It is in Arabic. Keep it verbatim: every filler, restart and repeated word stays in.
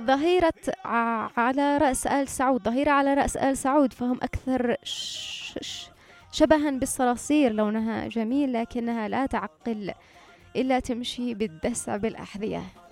ظهيرة ع- على رأس آل سعود، ظهيرة على رأس آل سعود، فهم أكثر ش- ش- شبها بالصراصير. لونها جميل لكنها لا تعقل إلا تمشي بالدسع بالأحذية.